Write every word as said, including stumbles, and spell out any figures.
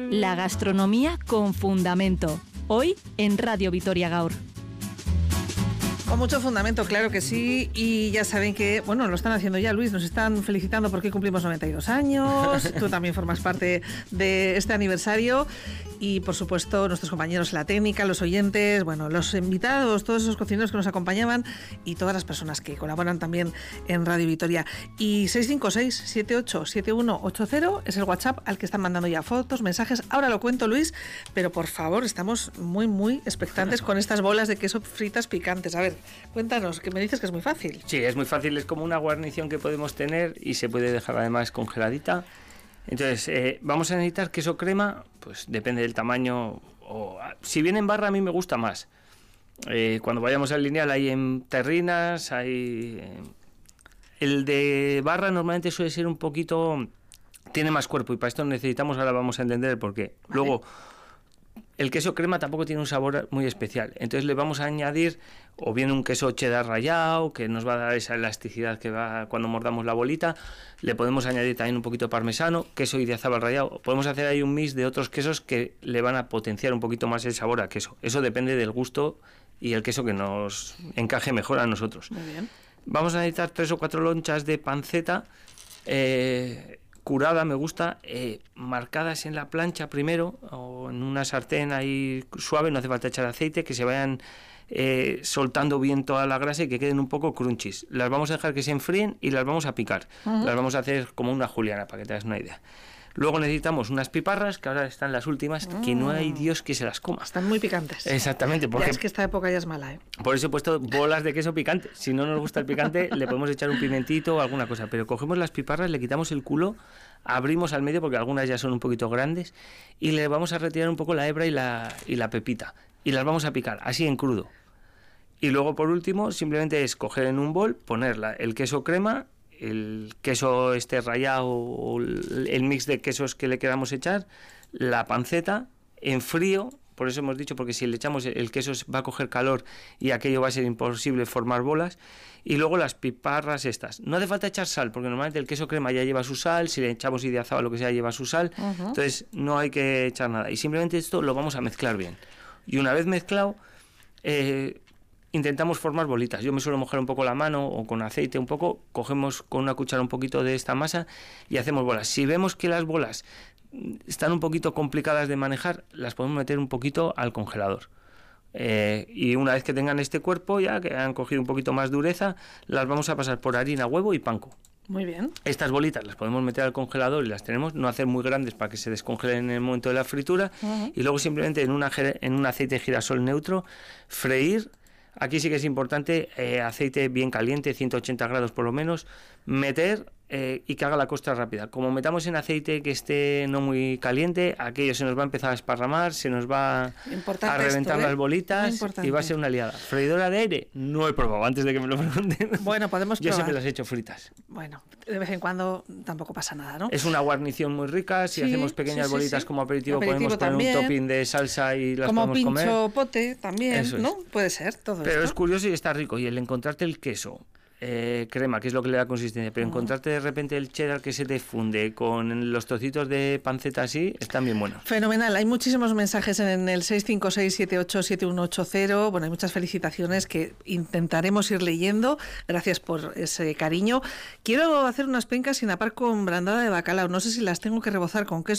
La gastronomía con fundamento. Hoy en Radio Vitoria Gaur. Con mucho fundamento, claro que sí, y ya saben que, bueno, lo están haciendo ya, Luis, nos están felicitando porque cumplimos noventa y dos años, tú también formas parte de este aniversario, y por supuesto nuestros compañeros en la técnica, los oyentes, bueno, los invitados, todos esos cocineros que nos acompañaban y todas las personas que colaboran también en Radio Vitoria. Y seis cinco seis, siete ocho siete uno ocho cero es el WhatsApp al que están mandando ya fotos, mensajes. Ahora lo cuento, Luis, pero por favor, estamos muy, muy expectantes con estas bolas de queso fritas picantes. A ver, cuéntanos, que me dices que es muy fácil. Sí, es muy fácil, es como una guarnición que podemos tener y se puede dejar además congeladita. Entonces, eh, vamos a necesitar queso crema, pues depende del tamaño. O, si viene en barra, a mí me gusta más. Eh, cuando vayamos al lineal hay en terrinas, hay... Eh, el de barra normalmente suele ser un poquito... Tiene más cuerpo y para esto necesitamos, ahora vamos a entender el porqué. Vale. Luego, el queso crema tampoco tiene un sabor muy especial. Entonces le vamos a añadir o bien un queso cheddar rallado, que nos va a dar esa elasticidad que va cuando mordamos la bolita. Le podemos añadir también un poquito de parmesano, queso idiazábal rallado. Podemos hacer ahí un mix de otros quesos que le van a potenciar un poquito más el sabor a queso. Eso depende del gusto y el queso que nos encaje mejor a nosotros. Muy bien. Vamos a necesitar tres o cuatro lonchas de panceta eh, curada, me gusta, eh, marcadas en la plancha primero o en una sartén ahí suave, no hace falta echar aceite, que se vayan eh, soltando bien toda la grasa y que queden un poco crunchies. Las vamos a dejar que se enfríen y las vamos a picar. Uh-huh. Las vamos a hacer como una juliana, para que te hagas una idea. Luego necesitamos unas piparras, que ahora están las últimas, mm. que no hay Dios que se las coma. Están muy picantes. Exactamente. Porque ya es que esta época ya es mala, ¿eh? Por eso he puesto bolas de queso picante. Si no nos gusta el picante, le podemos echar un pimentito o alguna cosa. Pero cogemos las piparras, le quitamos el culo, abrimos al medio, porque algunas ya son un poquito grandes, y le vamos a retirar un poco la hebra y la, y la pepita. Y las vamos a picar, así en crudo. Y luego, por último, simplemente es coger en un bol, poner la, el queso crema, el queso este rallado o el mix de quesos que le queramos echar, la panceta en frío, por eso hemos dicho, porque si le echamos el queso va a coger calor y aquello va a ser imposible formar bolas, y luego las piparras estas. No hace falta echar sal, porque normalmente el queso crema ya lleva su sal, si le echamos idiazaba o lo que sea lleva su sal, uh-huh. Entonces no hay que echar nada, y simplemente esto lo vamos a mezclar bien. Y una vez mezclado, eh, intentamos formar bolitas. Yo me suelo mojar un poco la mano o con aceite un poco, cogemos con una cuchara un poquito de esta masa y hacemos bolas. Si vemos que las bolas están un poquito complicadas de manejar, las podemos meter un poquito al congelador. Eh, y una vez que tengan este cuerpo, ya que han cogido un poquito más dureza, las vamos a pasar por harina, huevo y panko. Muy bien. Estas bolitas las podemos meter al congelador y las tenemos, no hacer muy grandes para que se descongelen en el momento de la fritura, uh-huh. Y luego simplemente en, una, en un aceite de girasol neutro, freír. Aquí sí que es importante eh, aceite bien caliente, ciento ochenta grados por lo menos, meter eh, y que haga la costra rápida. Como metamos en aceite que esté no muy caliente, aquello se nos va a empezar a esparramar, se nos va importante a reventar esto, ¿eh? Las bolitas y va a ser una liada. ¿Freidora de aire? No he probado, antes de que me lo pregunten. Bueno, podemos probar. Yo siempre las he hecho fritas. Bueno, de vez en cuando tampoco pasa nada, ¿no? Es una guarnición muy rica, si sí, hacemos pequeñas sí, bolitas sí, sí. como aperitivo, aperitivo podemos poner también. Un topping de salsa y las como podemos comer. Como pincho pote también, Eso ¿no? Es. Puede ser, todo Pero esto. Es curioso y está rico, y el encontrarte el queso eh, crema, que es lo que le da consistencia, pero uh-huh. encontrarte de repente el cheddar que se te funde con los trocitos de panceta así, están bien buenos. Fenomenal, hay muchísimos mensajes en el seis cinco seis, siete ocho siete uno ocho cero, bueno, hay muchas felicitaciones que intentaremos ir leyendo, gracias por ese cariño. Quiero hacer unas pencas sin apar con brandada de bacalao, no sé si las tengo que rebozar con queso